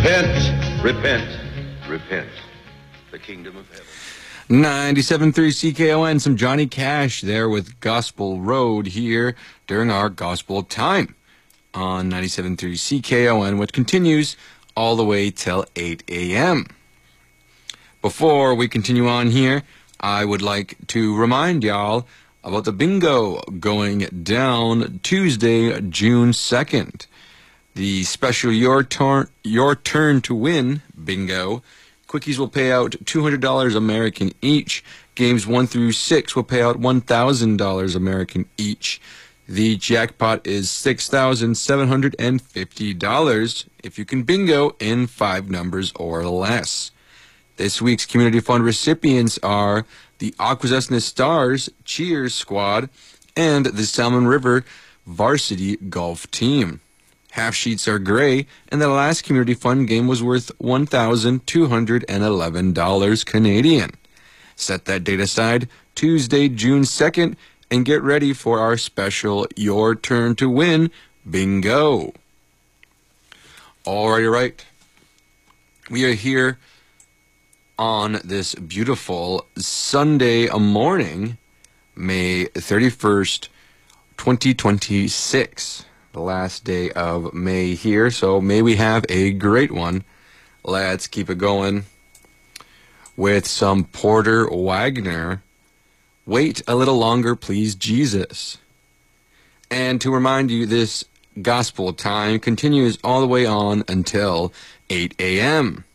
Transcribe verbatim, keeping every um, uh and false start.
Repent, repent, repent. The kingdom of heaven. ninety-seven point three C K O N, some Johnny Cash there with Gospel Road here during our Gospel Time on ninety-seven point three C K O N, which continues all the way till eight a.m. Before we continue on here, I would like to remind y'all about the bingo going down Tuesday, June second. The special Your Turn, Your Turn to Win bingo. Quickies will pay out two hundred dollars American each. Games one through six will pay out one thousand dollars American each. The jackpot is six thousand seven hundred fifty dollars if you can bingo in five numbers or less. This week's Community Fund recipients are the Akwesasne Stars Cheers Squad and the Salmon River Varsity Golf Team. Half sheets are gray, and the last Community Fund game was worth one thousand two hundred eleven dollars Canadian. Set that date aside, Tuesday, June second, and get ready for our special Your Turn to Win bingo. Alrighty, right. We are here on this beautiful Sunday morning, May thirty-first, twenty twenty-six. The last day of May here, so may we have a great one. Let's keep it going with some Porter Wagoner. Wait a little longer, please, Jesus. And to remind you, this gospel time continues all the way on until eight a.m.